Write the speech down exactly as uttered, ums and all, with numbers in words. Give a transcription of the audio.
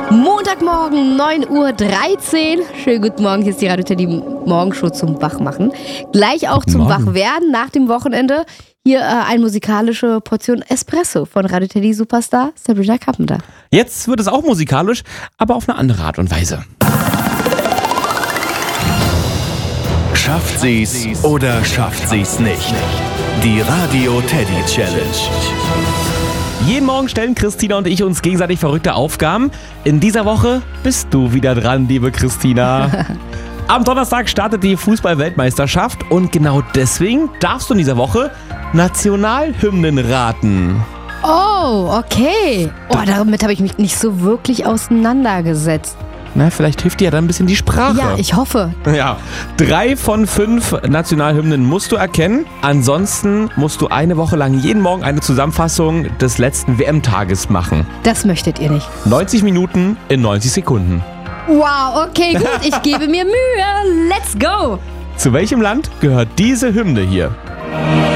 Montagmorgen, neun Uhr dreizehn. Schönen guten Morgen, hier ist die Radio Teddy Morgenshow zum Wachmachen. Gleich auch zum Morgen. Wachwerden nach dem Wochenende. Hier äh, eine musikalische Portion Espresso von Radio Teddy Superstar Sabrina Carpenter. Jetzt wird es auch musikalisch, aber auf eine andere Art und Weise. Schafft sie's oder schafft sie's nicht? Die Radio Teddy Challenge. Jeden Morgen stellen Christina und ich uns gegenseitig verrückte Aufgaben. In dieser Woche bist du wieder dran, liebe Christina. Am Donnerstag startet die Fußball-Weltmeisterschaft und genau deswegen darfst du in dieser Woche Nationalhymnen raten. Oh, okay. Oh, damit habe ich mich nicht so wirklich auseinandergesetzt. Na, vielleicht hilft dir ja dann ein bisschen die Sprache. Ja, ich hoffe. Ja, drei von fünf Nationalhymnen musst du erkennen. Ansonsten musst du eine Woche lang jeden Morgen eine Zusammenfassung des letzten W M-Tages machen. Das möchtet ihr nicht. neunzig Minuten in neunzig Sekunden. Wow, okay, gut. Ich gebe mir Mühe. Let's go. Zu welchem Land gehört diese Hymne hier?